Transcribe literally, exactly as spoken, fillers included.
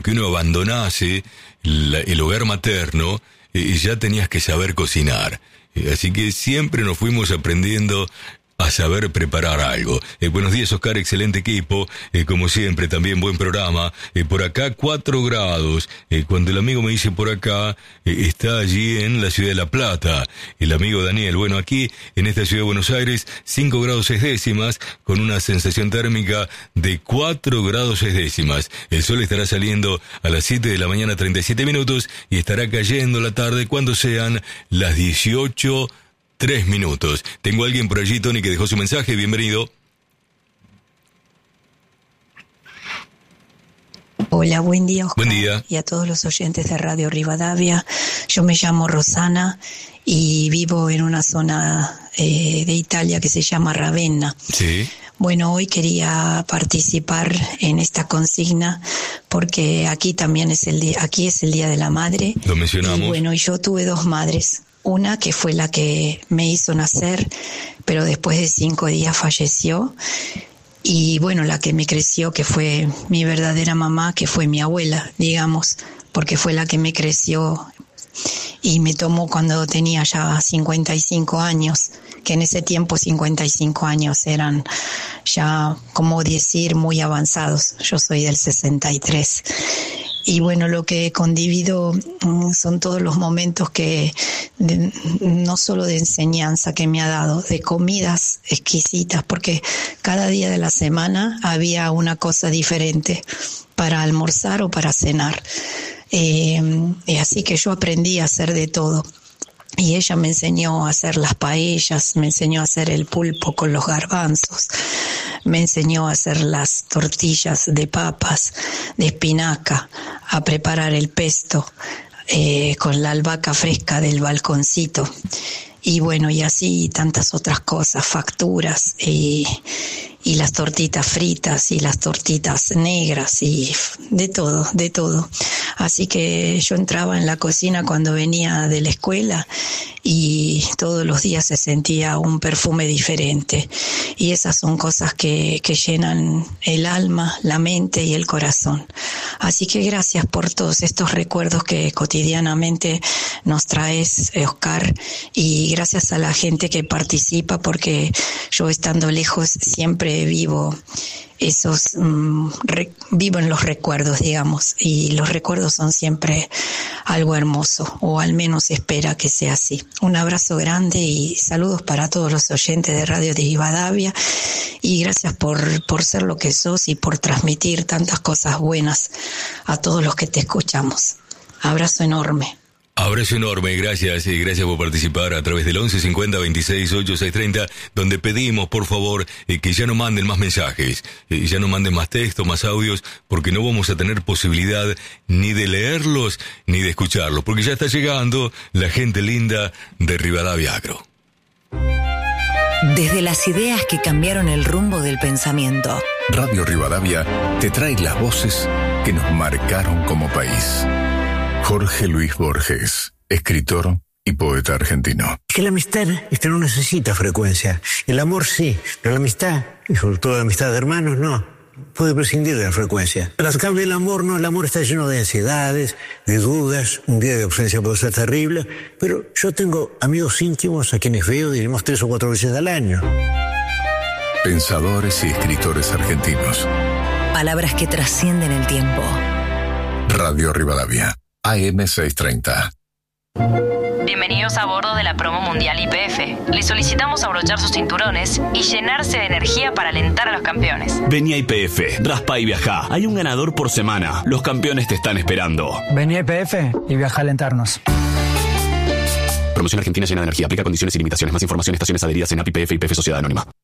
que uno abandonase la, el hogar materno, eh, ya tenías que saber cocinar. Eh, así que siempre nos fuimos aprendiendo a saber preparar algo. Eh, buenos días, Oscar, excelente equipo, eh, como siempre, también buen programa. Eh, por acá, cuatro grados. Eh, cuando el amigo me dice por acá, eh, está allí en la ciudad de La Plata, el amigo Daniel. Bueno, aquí, en esta ciudad de Buenos Aires, cinco grados seis décimas, con una sensación térmica de cuatro grados seis décimas. El sol estará saliendo a las siete de la mañana, treinta y siete minutos, y estará cayendo la tarde cuando sean las dieciocho Tres minutos. Tengo a alguien por allí, Tony, que dejó su mensaje. Bienvenido. Hola, buen día, Oscar. Buen día. Y a todos los oyentes de Radio Rivadavia. Yo me llamo Rosana y vivo en una zona eh, de Italia que se llama Ravenna. Sí. Bueno, hoy quería participar en esta consigna porque aquí también es el día, aquí es el Día de la Madre. Lo mencionamos. Y bueno, y yo tuve dos madres. Una que fue la que me hizo nacer, pero después de cinco días falleció. Y bueno, la que me creció, que fue mi verdadera mamá, que fue mi abuela, digamos, porque fue la que me creció y me tomó cuando tenía ya cincuenta y cinco años, que en ese tiempo cincuenta y cinco años eran ya, como decir, muy avanzados. Yo soy del sesenta y tres. Y bueno, lo que he convivido son todos los momentos que, de, no solo de enseñanza que me ha dado, de comidas exquisitas, porque cada día de la semana había una cosa diferente para almorzar o para cenar. Eh, así que yo aprendí a hacer de todo. Y ella me enseñó a hacer las paellas, me enseñó a hacer el pulpo con los garbanzos, me enseñó a hacer las tortillas de papas, de espinaca, a preparar el pesto eh, con la albahaca fresca del balconcito. Y bueno, y así tantas otras cosas, facturas y, y las tortitas fritas y las tortitas negras y de todo, de todo. Así que yo entraba en la cocina cuando venía de la escuela y todos los días se sentía un perfume diferente. Y esas son cosas que, que llenan el alma, la mente y el corazón. Así que gracias por todos estos recuerdos que cotidianamente nos traes, Oscar, y gracias a la gente que participa, porque yo estando lejos siempre vivo esos, um, re, vivo en los recuerdos, digamos, y los recuerdos son siempre algo hermoso, o al menos espera que sea así. Un abrazo grande y saludos para todos los oyentes de Radio de Rivadavia, y gracias por, por ser lo que sos y por transmitir tantas cosas buenas a todos los que te escuchamos. Abrazo enorme. Abrazo enorme, gracias y gracias por participar a través del once cincuenta veintiséis ochenta y seis treinta, donde pedimos por favor eh, que ya no manden más mensajes, eh, ya no manden más textos, más audios, porque no vamos a tener posibilidad ni de leerlos ni de escucharlos, porque ya está llegando la gente linda de Rivadavia Agro. Desde las ideas que cambiaron el rumbo del pensamiento, Radio Rivadavia te trae las voces que nos marcaron como país. Jorge Luis Borges, escritor y poeta argentino. Que la amistad este, no necesita frecuencia. El amor sí, pero la amistad, y sobre todo la amistad de hermanos, no. Puede prescindir de la frecuencia. Pero al cambio el amor no, el amor está lleno de ansiedades, de dudas, un día de ausencia puede ser terrible, pero yo tengo amigos íntimos a quienes veo, diremos, tres o cuatro veces al año. Pensadores y escritores argentinos. Palabras que trascienden el tiempo. Radio Rivadavia. A M seiscientos treinta. Bienvenidos a bordo de la promo mundial Y P F. Les solicitamos abrochar sus cinturones y llenarse de energía para alentar a los campeones. Vení a Y P F, raspa y viajá. Hay un ganador por semana. Los campeones te están esperando. Vení a Y P F y viaja a alentarnos. Promoción argentina llena de energía. Aplica condiciones y limitaciones. Más información, estaciones adheridas en A P I P F y Y P F Sociedad Anónima.